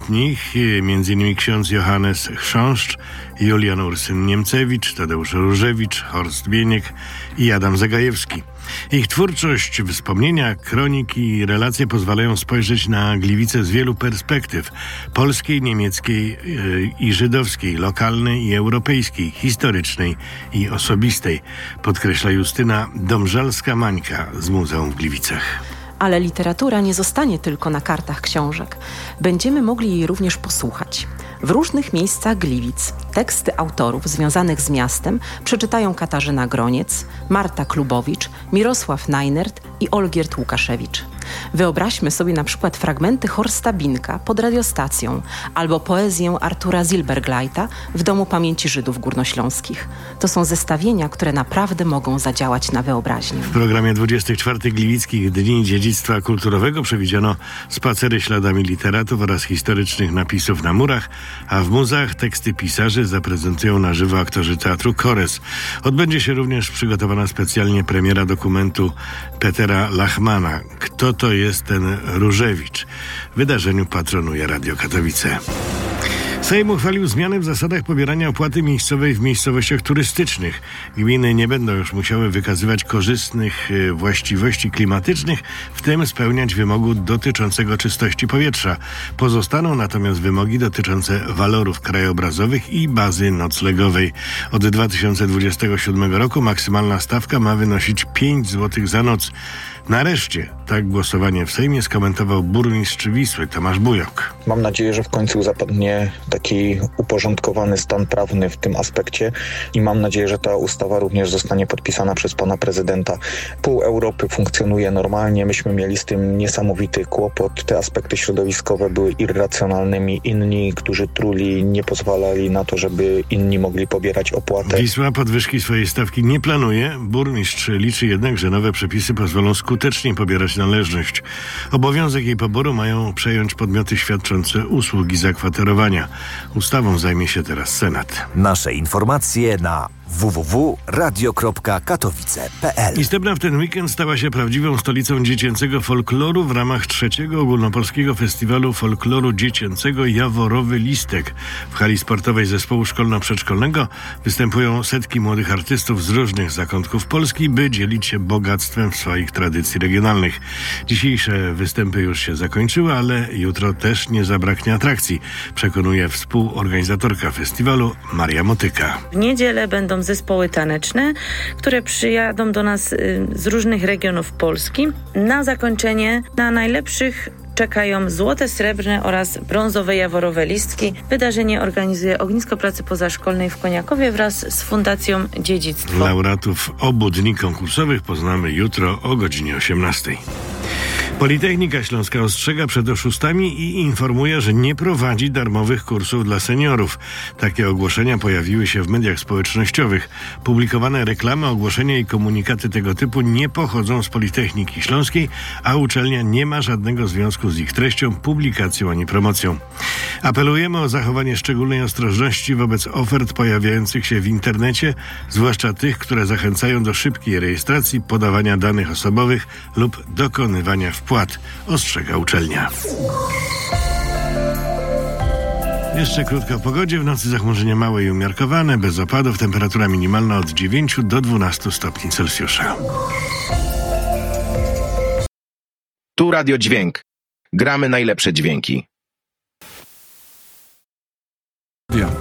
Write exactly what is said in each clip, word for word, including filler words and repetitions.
Wśród nich między innymi ksiądz Johannes Chrząszcz, Julian Ursyn-Niemcewicz, Tadeusz Różewicz, Horst Bieniek i Adam Zagajewski. Ich twórczość, wspomnienia, kroniki i relacje pozwalają spojrzeć na Gliwice z wielu perspektyw: polskiej, niemieckiej yy, i żydowskiej, lokalnej i europejskiej, historycznej i osobistej, podkreśla Justyna Domżalska-Mańka z Muzeum w Gliwicach. Ale literatura nie zostanie tylko na kartach książek. Będziemy mogli jej również posłuchać. W różnych miejscach Gliwic teksty autorów związanych z miastem przeczytają Katarzyna Groniec, Marta Klubowicz, Mirosław Najnert i Olgierd Łukaszewicz. Wyobraźmy sobie na przykład fragmenty Horsta Binka pod radiostacją albo poezję Artura Zilbergleita w Domu Pamięci Żydów Górnośląskich. To są zestawienia, które naprawdę mogą zadziałać na wyobraźnię. W programie dwudziestych czwartych Gliwickich Dni Dziedzictwa Kulturowego przewidziano spacery śladami literatów oraz historycznych napisów na murach, a w muzeach teksty pisarzy zaprezentują na żywo aktorzy teatru Kores. Odbędzie się również przygotowana specjalnie premiera dokumentu Petera Lachmana „Kto to jest ten Różewicz?”. Wydarzeniu patronuje Radio Katowice. Sejm uchwalił zmiany w zasadach pobierania opłaty miejscowej w miejscowościach turystycznych. Gminy nie będą już musiały wykazywać korzystnych właściwości klimatycznych, w tym spełniać wymogu dotyczącego czystości powietrza. Pozostaną natomiast wymogi dotyczące walorów krajobrazowych i bazy noclegowej. Od dwa tysiące dwudziestego siódmego roku maksymalna stawka ma wynosić pięć złotych za noc. Nareszcie tak głosowanie w Sejmie skomentował burmistrz Wisły Tomasz Bujok. Mam nadzieję, że w końcu zapadnie taki uporządkowany stan prawny w tym aspekcie i mam nadzieję, że ta ustawa również zostanie podpisana przez pana prezydenta. Pół Europy funkcjonuje normalnie, myśmy mieli z tym niesamowity kłopot. Te aspekty środowiskowe były irracjonalnymi. Inni, którzy truli, nie pozwalali na to, żeby inni mogli pobierać opłatę. Wisła podwyżki swojej stawki nie planuje. Burmistrz liczy jednak, że nowe przepisy pozwolą skutecznie pobierać należność. Obowiązek jej poboru mają przejąć podmioty świadczące usługi zakwaterowania. Ustawą zajmie się teraz Senat. Nasze informacje na w w w kropka radio kropka katowice kropka p l. Istebna w ten weekend stała się prawdziwą stolicą dziecięcego folkloru w ramach trzeciego ogólnopolskiego festiwalu folkloru dziecięcego Jaworowy Listek. W hali sportowej zespołu szkolno-przedszkolnego występują setki młodych artystów z różnych zakątków Polski, by dzielić się bogactwem swoich tradycji regionalnych. Dzisiejsze występy już się zakończyły, ale jutro też nie zabraknie atrakcji, przekonuje współorganizatorka festiwalu Maria Motyka. W niedzielę będą zespoły taneczne, które przyjadą do nas z różnych regionów Polski. Na zakończenie na najlepszych czekają złote, srebrne oraz brązowe Jaworowe Listki. Wydarzenie organizuje Ognisko Pracy Pozaszkolnej w Koniakowie wraz z Fundacją Dziedzictwo. Laureatów obu dni konkursowych poznamy jutro o godzinie osiemnastej. Politechnika Śląska ostrzega przed oszustami i informuje, że nie prowadzi darmowych kursów dla seniorów. Takie ogłoszenia pojawiły się w mediach społecznościowych. Publikowane reklamy, ogłoszenia i komunikaty tego typu nie pochodzą z Politechniki Śląskiej, a uczelnia nie ma żadnego związku z ich treścią, publikacją ani promocją. Apelujemy o zachowanie szczególnej ostrożności wobec ofert pojawiających się w internecie, zwłaszcza tych, które zachęcają do szybkiej rejestracji, podawania danych osobowych lub dokonywania wpłat, ostrzega uczelnia. Jeszcze krótko o pogodzie. W nocy zachmurzenie małe i umiarkowane, bez opadów. Temperatura minimalna od dziewięciu do dwunastu stopni Celsjusza. Tu Radio Dźwięk. Gramy najlepsze dźwięki. Wiem.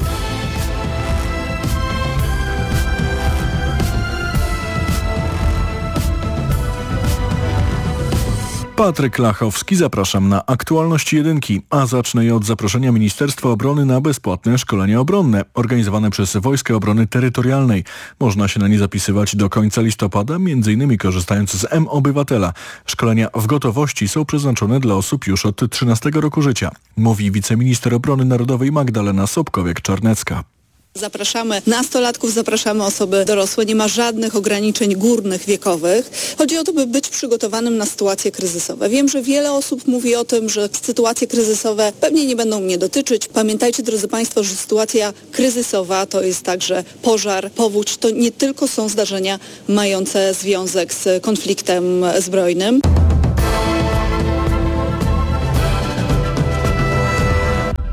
Patryk Lachowski, zapraszam na aktualności jedynki, a zacznę je od zaproszenia Ministerstwa Obrony na bezpłatne szkolenia obronne organizowane przez Wojska Obrony Terytorialnej. Można się na nie zapisywać do końca listopada, między innymi korzystając z M-Obywatela. Szkolenia w gotowości są przeznaczone dla osób już od trzynastego roku życia, mówi wiceminister obrony narodowej Magdalena Sobkowiak-Czarnecka. Zapraszamy nastolatków, zapraszamy osoby dorosłe. Nie ma żadnych ograniczeń górnych wiekowych. Chodzi o to, by być przygotowanym na sytuacje kryzysowe. Wiem, że wiele osób mówi o tym, że sytuacje kryzysowe pewnie nie będą mnie dotyczyć. Pamiętajcie, drodzy Państwo, że sytuacja kryzysowa to jest także pożar, powódź. To nie tylko są zdarzenia mające związek z konfliktem zbrojnym.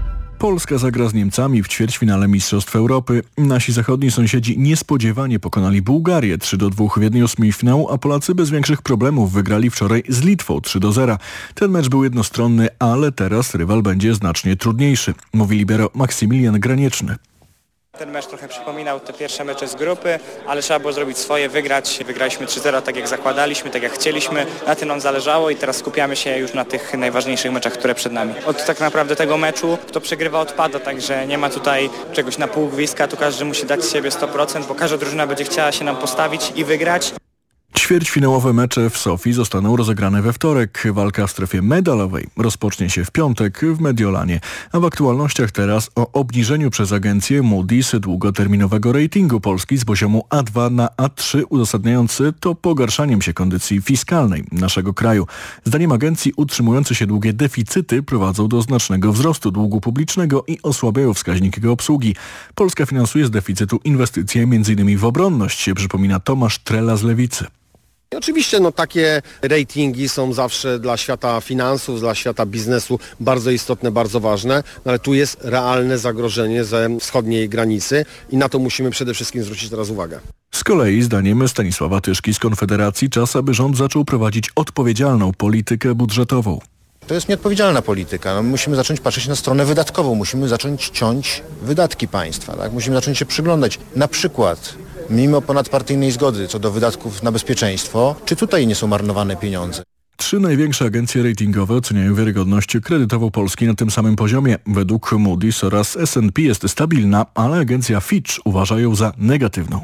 Polska zagra z Niemcami w ćwierćfinale Mistrzostw Europy. Nasi zachodni sąsiedzi niespodziewanie pokonali Bułgarię trzy do dwóch w jednej ósmej finału, a Polacy bez większych problemów wygrali wczoraj z Litwą trzy do zera. Ten mecz był jednostronny, ale teraz rywal będzie znacznie trudniejszy, mówi libero Maksymilian Granieczny. Ten mecz trochę przypominał te pierwsze mecze z grupy, ale trzeba było zrobić swoje, wygrać. Wygraliśmy trzy zero tak jak zakładaliśmy, tak jak chcieliśmy. Na tym nam zależało i teraz skupiamy się już na tych najważniejszych meczach, które przed nami. Od tak naprawdę tego meczu kto przegrywa odpada, także nie ma tutaj czegoś na pół gwizdka, tu każdy musi dać z siebie sto procent, bo każda drużyna będzie chciała się nam postawić i wygrać. Ćwierćfinałowe mecze w Sofii zostaną rozegrane we wtorek. Walka w strefie medalowej rozpocznie się w piątek w Mediolanie. A w aktualnościach teraz o obniżeniu przez agencję Moody's długoterminowego ratingu Polski z poziomu A dwa na A trzy, uzasadniający to pogarszaniem się kondycji fiskalnej naszego kraju. Zdaniem agencji utrzymujące się długie deficyty prowadzą do znacznego wzrostu długu publicznego i osłabiają wskaźnik jego obsługi. Polska finansuje z deficytu inwestycje m.in. w obronność, przypomina Tomasz Trela z Lewicy. Oczywiście no, takie ratingi są zawsze dla świata finansów, dla świata biznesu bardzo istotne, bardzo ważne, no, ale tu jest realne zagrożenie ze wschodniej granicy i na to musimy przede wszystkim zwrócić teraz uwagę. Z kolei zdaniem Stanisława Tyszki z Konfederacji czas, aby rząd zaczął prowadzić odpowiedzialną politykę budżetową. To jest nieodpowiedzialna polityka. No, musimy zacząć patrzeć na stronę wydatkową, musimy zacząć ciąć wydatki państwa. Tak? Musimy zacząć się przyglądać na przykład mimo ponadpartyjnej zgody co do wydatków na bezpieczeństwo, czy tutaj nie są marnowane pieniądze. Trzy największe agencje ratingowe oceniają wiarygodność kredytową Polski na tym samym poziomie. Według Moody's oraz S and P jest stabilna, ale agencja Fitch uważa ją za negatywną.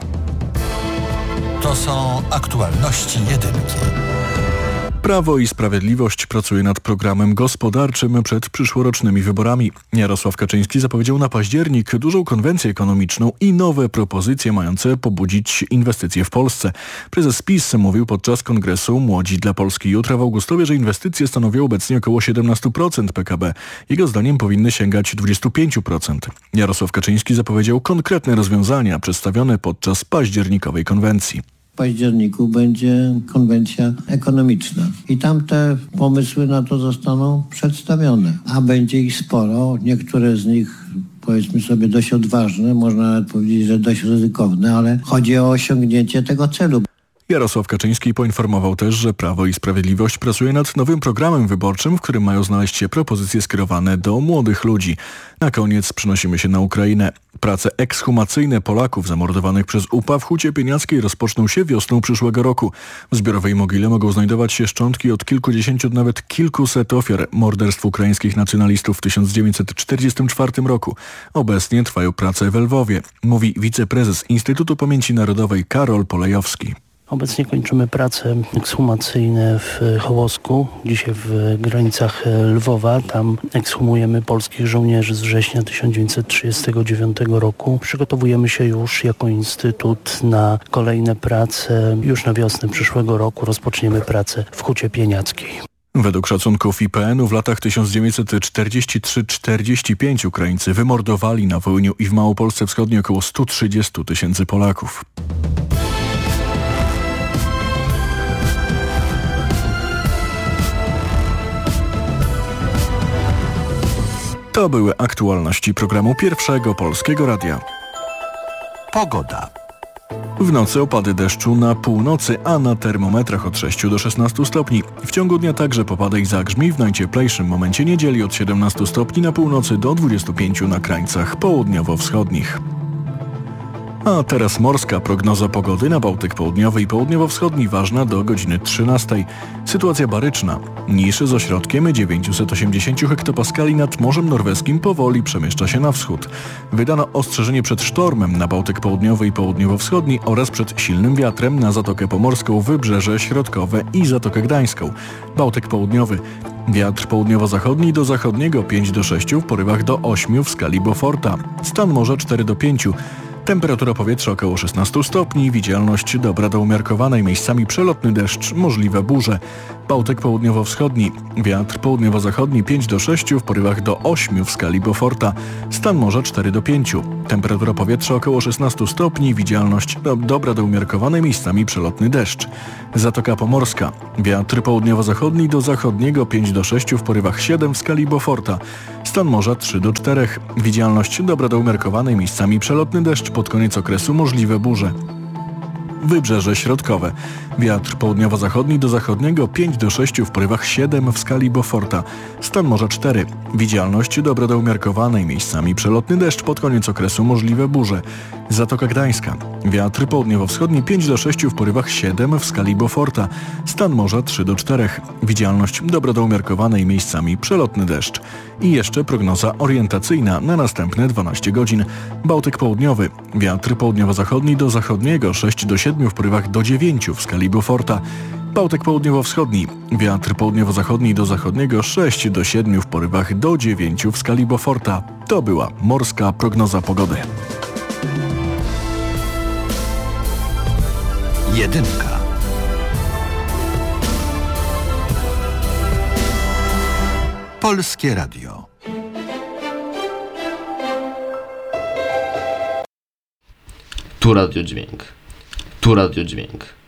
To są aktualności jedynki. Prawo i Sprawiedliwość pracuje nad programem gospodarczym przed przyszłorocznymi wyborami. Jarosław Kaczyński zapowiedział na październik dużą konwencję ekonomiczną i nowe propozycje mające pobudzić inwestycje w Polsce. Prezes PiS mówił podczas kongresu Młodzi dla Polski Jutra w Augustowie, że inwestycje stanowią obecnie około siedemnaście procent P K B. Jego zdaniem powinny sięgać dwadzieścia pięć procent. Jarosław Kaczyński zapowiedział konkretne rozwiązania przedstawione podczas październikowej konwencji. W październiku będzie konwencja ekonomiczna i tam te pomysły na to zostaną przedstawione, a będzie ich sporo, niektóre z nich powiedzmy sobie dość odważne, można nawet powiedzieć, że dość ryzykowne, ale chodzi o osiągnięcie tego celu. Jarosław Kaczyński poinformował też, że Prawo i Sprawiedliwość pracuje nad nowym programem wyborczym, w którym mają znaleźć się propozycje skierowane do młodych ludzi. Na koniec przenosimy się na Ukrainę. Prace ekshumacyjne Polaków zamordowanych przez U P A w Hucie Pieniackiej rozpoczną się wiosną przyszłego roku. W zbiorowej mogile mogą znajdować się szczątki od kilkudziesięciu, nawet kilkuset ofiar morderstw ukraińskich nacjonalistów w tysiąc dziewięćset czterdziestym czwartym roku. Obecnie trwają prace w Lwowie, mówi wiceprezes Instytutu Pamięci Narodowej Karol Polejowski. Obecnie kończymy prace ekshumacyjne w Hołosku, dzisiaj w granicach Lwowa. Tam ekshumujemy polskich żołnierzy z września tysiąc dziewięćset trzydziestego dziewiątego roku. Przygotowujemy się już jako instytut na kolejne prace. Już na wiosnę przyszłego roku rozpoczniemy pracę w Hucie Pieniackiej. Według szacunków I P N u w latach tysiąc dziewięćset czterdziestym trzecim do czterdziestego piątego Ukraińcy wymordowali na Wołyniu i w Małopolsce Wschodniej około sto trzydzieści tysięcy Polaków. To były aktualności programu Pierwszego Polskiego Radia. Pogoda. W nocy opady deszczu na północy, a na termometrach od sześciu do szesnastu stopni. W ciągu dnia także popada i zagrzmi, w najcieplejszym momencie niedzieli od siedemnastu stopni na północy do dwudziestu pięciu na krańcach południowo-wschodnich. A teraz morska prognoza pogody na Bałtyk Południowy i Południowo-Wschodni ważna do godziny trzynastej. Sytuacja baryczna. Niszy z ośrodkiem dziewięćset osiemdziesiąt hektopaskali nad Morzem Norweskim powoli przemieszcza się na wschód. Wydano ostrzeżenie przed sztormem na Bałtyk Południowy i Południowo-Wschodni oraz przed silnym wiatrem na Zatokę Pomorską, Wybrzeże Środkowe i Zatokę Gdańską. Bałtyk Południowy. Wiatr południowo-zachodni do zachodniego pięć do sześciu, w porywach do ośmiu w skali Beauforta. Stan morza cztery do pięciu. Temperatura powietrza około szesnaście stopni, widzialność dobra do umiarkowanej, miejscami przelotny deszcz, możliwe burze. Bałtyk południowo-wschodni, wiatr południowo-zachodni pięć do sześciu, w porywach do ośmiu w skali Beauforta, stan morza cztery do pięciu. Temperatura powietrza około szesnaście stopni, widzialność do, dobra do umiarkowanej, miejscami przelotny deszcz. Zatoka Pomorska, wiatr południowo-zachodni do zachodniego pięć do sześciu, w porywach siedem w skali Beauforta, stan morza trzy do czterech. Widzialność dobra do umiarkowanej, miejscami przelotny deszcz, pod koniec okresu możliwe burze. Wybrzeże środkowe. Wiatr południowo-zachodni do zachodniego pięć do sześciu, w porywach siedem w skali Beauforta. Stan morza cztery. Widzialność dobra do umiarkowanej, miejscami przelotny deszcz, pod koniec okresu możliwe burze. Zatoka Gdańska. Wiatr południowo-wschodni pięć do sześciu, w porywach siedem w skali Beauforta. Stan morza trzy do czterech. Widzialność dobra do umiarkowanej, miejscami przelotny deszcz. I jeszcze prognoza orientacyjna na następne dwanaście godzin. Bałtyk południowy. Wiatr południowo-zachodni do zachodniego sześć do siedmiu, w porywach do dziewięciu w skali Beauforta. Bałtyk południowo-wschodni. Wiatr południowo-zachodni do zachodniego sześć do siedmiu, w porywach do dziewięciu w skali Beauforta. To była morska prognoza pogody. Jedynka. Polskie Radio. Tu Radio Dźwięk. Tu Radio Dźwięk.